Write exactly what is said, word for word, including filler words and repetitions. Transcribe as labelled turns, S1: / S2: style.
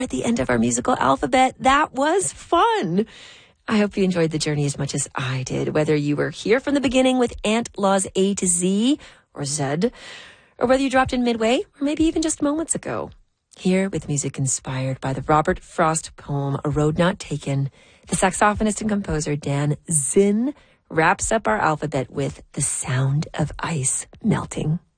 S1: At the end of our musical alphabet. That was fun. I hope you enjoyed the journey as much as I did, whether you were here from the beginning with Aunt Law's A to Z or Z, or whether you dropped in midway or maybe even just moments ago. Here with music inspired by the Robert Frost poem, A Road Not Taken, the saxophonist and composer Dan Zinn wraps up our alphabet with The Sound of Ice Melting.